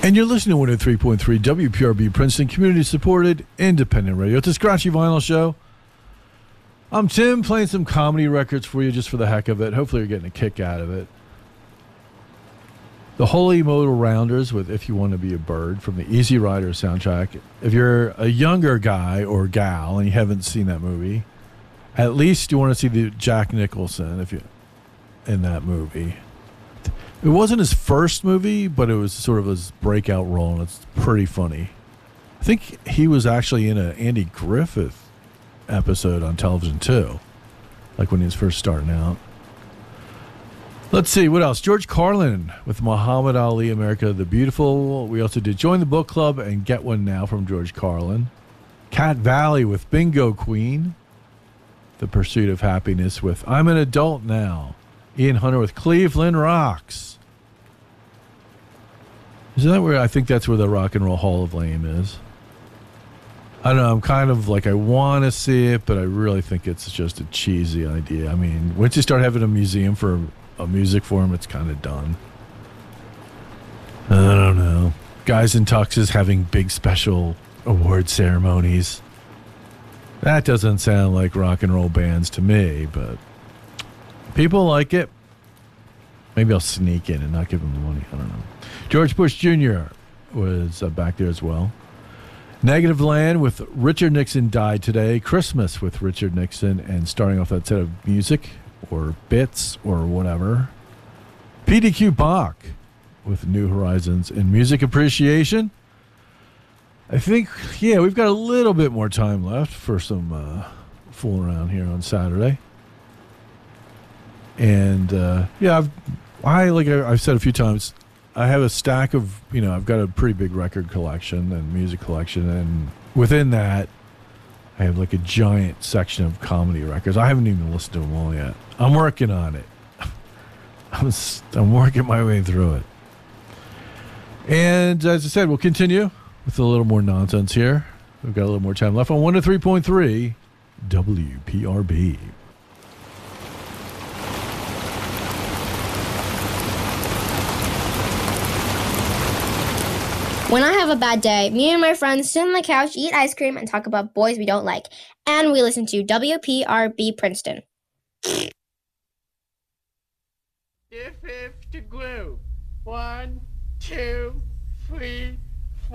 And you're listening to 103.3 WPRB Princeton, community-supported, independent radio. It's a Scratchy Vinyl Show. I'm Tim, playing some comedy records for you just for the heck of it. Hopefully you're getting a kick out of it. The Holy Modal Rounders with If You Want to Be a Bird from the Easy Rider soundtrack. If you're a younger guy or gal and you haven't seen that movie, at least you want to see the Jack Nicholson in that movie. It wasn't his first movie, but it was sort of his breakout role, and it's pretty funny. I think he was actually in an Andy Griffith episode on television, too, like when he was first starting out. Let's see, what else? George Carlin with Muhammad Ali, America the Beautiful. We also did Join the Book Club and Get One Now from George Carlin. Cat Valley with Bingo Queen. The Pursuit of Happiness with I'm an Adult Now. Ian Hunter with Cleveland Rocks. Is that where I think that's where the Rock and Roll Hall of Fame is? I don't know. I'm kind of like, I want to see it, but I really think it's just a cheesy idea. I mean, once you start having a museum for a music forum, it's kind of done. I don't know. Guys in tuxes having big special award ceremonies. That doesn't sound like rock and roll bands to me, but people like it. Maybe I'll sneak in and not give them the money. I don't know. George Bush Jr. was back there as well. Negative Land with Richard Nixon Died Today. Christmas with Richard Nixon, and starting off that set of music or bits or whatever. PDQ Bach with New Horizons in Music Appreciation. I think, yeah, we've got a little bit more time left for some fooling around here on Saturday. And, yeah, I've said a few times, I have a stack of, I've got a pretty big record collection and music collection, and within that, I have like a giant section of comedy records. I haven't even listened to them all yet. I'm working on it. I'm working my way through it. And as I said, we'll continue with a little more nonsense here. We've got a little more time left on 103.3 WPRB. When I have a bad day, me and my friends sit on the couch, eat ice cream, and talk about boys we don't like. And we listen to WPRB Princeton. The fifth groove. 1, 2, 3,